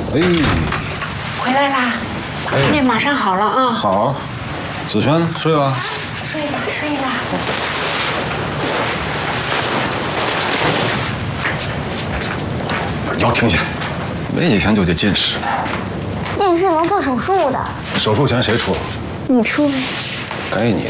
哎， 回来啦，那马上好了啊。 好，子轩睡了。 睡了睡了。 你要停下，没一天就得近视。 近视能做手术的。 手术钱谁出？ 你出呗。 该你的。